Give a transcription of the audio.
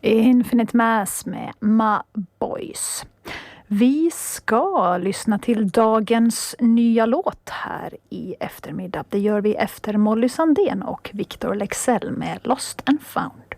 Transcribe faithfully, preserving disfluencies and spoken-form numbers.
Infinite Mass med Ma Boys. Vi ska lyssna till dagens nya låt här i eftermiddag. Det gör vi efter Molly Sandén och Victor Lexell med Lost and Found.